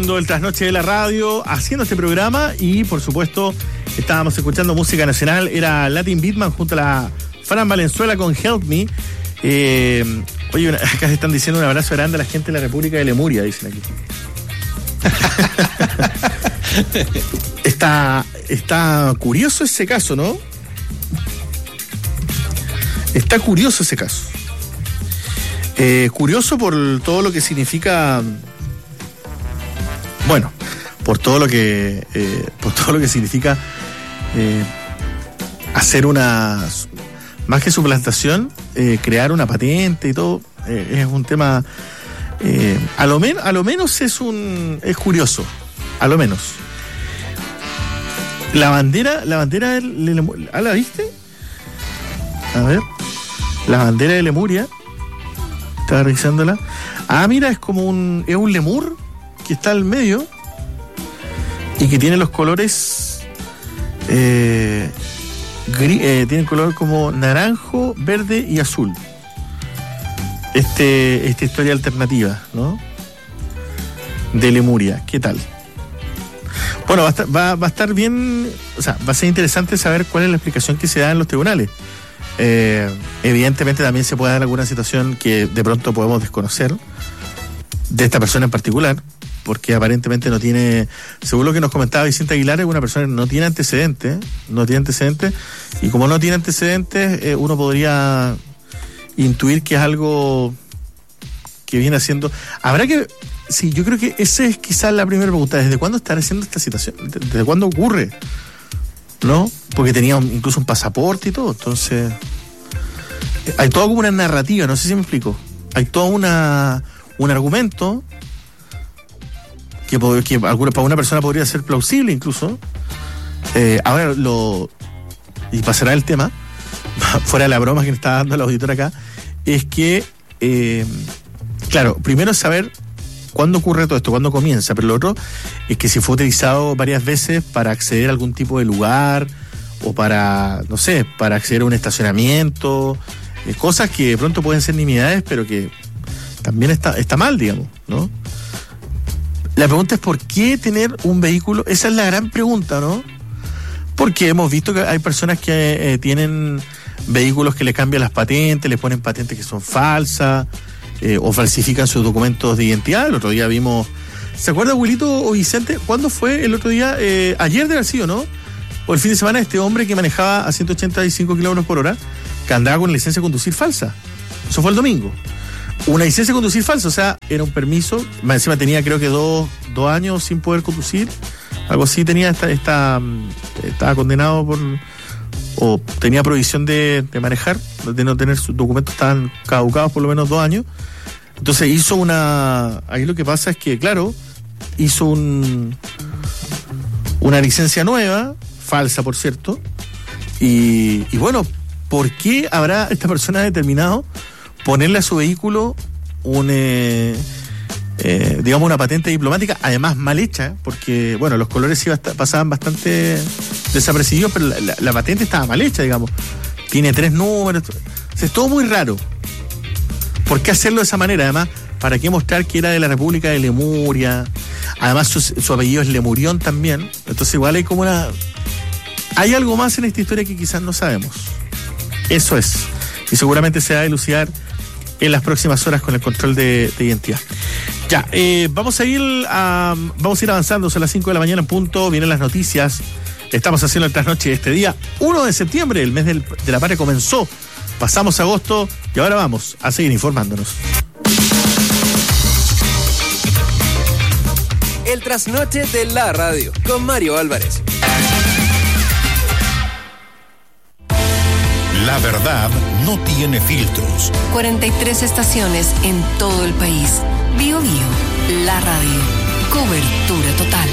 Segundo del trasnoche de la radio, haciendo este programa y, por supuesto, estábamos escuchando música nacional. Era Latin Beatman junto a la Fran Valenzuela con Help Me. Oye, acá se están diciendo un abrazo grande a la gente de la República de Lemuria, dicen aquí. Está curioso ese caso, ¿no? Está curioso ese caso. Curioso por todo lo que significa... Bueno, por todo lo que significa hacer una... Más que suplantación, crear una patente y todo, es un tema... a lo menos es curioso, a lo menos. La bandera ¿la viste? A ver, la bandera de Lemuria, estaba revisándola. Ah, mira, es un lemur que está al medio y que tiene los colores tiene color como naranjo, verde y azul. Esta historia alternativa, ¿no? De Lemuria, ¿qué tal? Bueno, va a estar bien, o sea, va a ser interesante saber cuál es la explicación que se da en los tribunales. Evidentemente también se puede dar alguna situación que de pronto podemos desconocer de esta persona en particular, porque aparentemente no tiene, según lo que nos comentaba Vicente Aguilar, es una persona que no tiene antecedentes, y como no tiene antecedentes, uno podría intuir que es algo que viene haciendo. Habrá que... Sí, yo creo que esa es quizás la primera pregunta. ¿Desde cuándo estará haciendo esta situación? ¿Desde cuándo ocurre? ¿No? Porque tenía incluso un pasaporte y todo. Entonces, hay toda como una narrativa, no sé si me explico. Hay todo un argumento que para una persona podría ser plausible incluso. Ahora y pasará el tema, fuera de la broma que me está dando el auditor acá, es que, claro, primero es saber cuándo ocurre todo esto, cuándo comienza, pero lo otro es que si fue utilizado varias veces para acceder a algún tipo de lugar o para, no sé, para acceder a un estacionamiento, cosas que de pronto pueden ser nimiedades, pero que también está mal, digamos, ¿no? La pregunta es ¿por qué tener un vehículo? Esa es la gran pregunta, ¿no? Porque hemos visto que hay personas que tienen vehículos que le cambian las patentes, le ponen patentes que son falsas, o falsifican sus documentos de identidad. El otro día vimos... ¿Se acuerda, Wilito o Vicente? ¿Cuándo fue el otro día? Ayer debe haber sido, ¿no? O el fin de semana, este hombre que manejaba a 185 kilómetros por hora, que andaba con licencia de conducir falsa. Eso fue el domingo. Una licencia de conducir falsa, o sea, era un permiso, más encima tenía creo que dos años sin poder conducir, algo así tenía, estaba condenado por... o tenía prohibición de manejar, de no tener sus documentos, estaban caducados por lo menos 2 años. Entonces hizo ahí lo que pasa es que, claro, hizo una licencia nueva, falsa por cierto, y bueno, ¿por qué habrá esta persona determinado ponerle a su vehículo digamos una patente diplomática, además mal hecha, porque bueno, los colores pasaban bastante desapercibidos, pero la patente estaba mal hecha, digamos, tiene 3 números, o sea, es todo muy raro. ¿Por qué hacerlo de esa manera? Además, ¿para qué mostrar que era de la República de Lemuria? Además su apellido es Lemurión también, entonces igual hay algo más en esta historia que quizás no sabemos. Eso es, y seguramente se va a dilucidar en las próximas horas con el control de identidad. Ya, vamos a ir avanzando, son las 5 de la mañana en punto, vienen las noticias. Estamos haciendo el trasnoche de este día, 1 de septiembre, el mes de la patria comenzó, pasamos agosto y ahora vamos a seguir informándonos. El trasnoche de la radio, con Mario Álvarez. La verdad no tiene filtros. 43 estaciones en todo el país. Bio, la radio. Cobertura total.